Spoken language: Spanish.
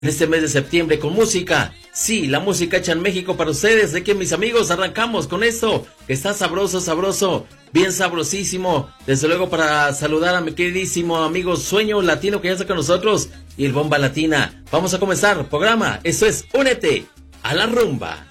en este mes de septiembre con música. Sí, la música hecha en México para ustedes. De que mis amigos arrancamos con esto, que está sabroso, sabroso, bien sabrosísimo. Desde luego para saludar a mi queridísimo amigo Sueño Latino que ya está con nosotros y el Bomba Latina. Vamos a comenzar programa. Esto es Únete a la Rumba.